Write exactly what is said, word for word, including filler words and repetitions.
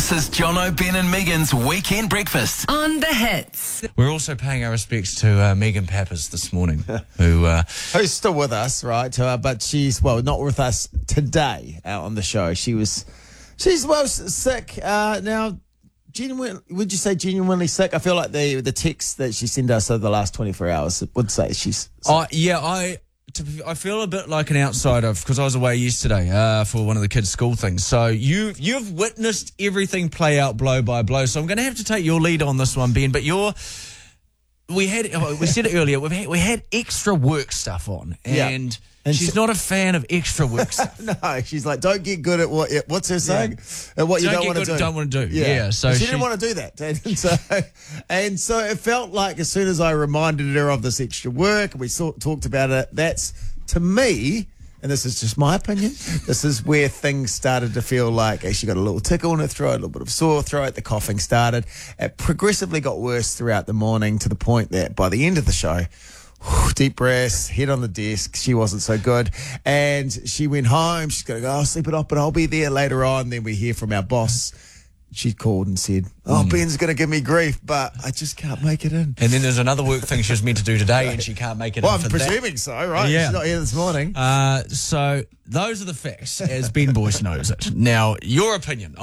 This is Jono, Ben and Megan's Weekend Breakfast. On the hits. We're also paying our respects to uh, Megan Pappas this morning, who... Uh, Who's still with us, right? Uh, but she's, well, not with us today out on the show. She was, she's, well, s- sick. Uh, now, genuine, would you say genuinely sick? I feel like the the text that she sent us over the last twenty-four hours would say she's sick. uh, yeah, I... To, I feel a bit like an outsider because I was away yesterday uh, for one of the kids' school things. So you, you've witnessed everything play out blow by blow. So I'm going to have to take your lead on this one, Ben. But you're, we had, we said it earlier, we've had, we had extra work stuff on, and, Yeah. And she's so- not a fan of extra work stuff. No, she's like, don't get good at what, what's her saying? At what you Don't don't, get want to good do. at don't want to do. Yeah, so And she, she- didn't want to do that. And so, and so it felt like as soon as I reminded her of this extra work, and we saw, talked about it, that's, to me, and this is just my opinion, this is where things started to feel like she got a little tickle in her throat, a little bit of sore throat, the coughing started. It progressively got worse throughout the morning to the point that by the end of the show, deep breaths, head on the desk. She wasn't so good. And she went home. She's going to go, I'll sleep it off, but I'll be there later on. Then we hear from our boss. She called and said, oh, mm. Ben's going to give me grief, but I just can't make it in. And then there's another work thing she was meant to do today, and she can't make it well, in I'm for presuming that. so, right? Yeah. She's not here this morning. Uh, so those are the facts, as Ben Boyce knows it. Now, your opinion